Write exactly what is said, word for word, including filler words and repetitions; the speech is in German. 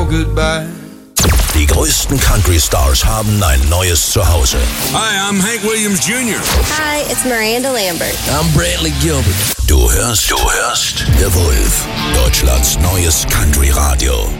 goodbye. Die größten Country-Stars haben ein neues Zuhause. Hi, I'm Hank Williams Junior Hi, it's Miranda Lambert. I'm Brantley Gilbert. Du hörst, du hörst The Wolf, Deutschlands neues Country-Radio.